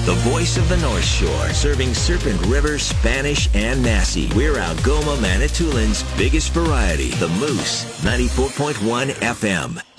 the voice of the North Shore, serving Serpent River, Spanish, and Massey. We're Algoma, Manitoulин's biggest variety, the Moose, 94.1 FM.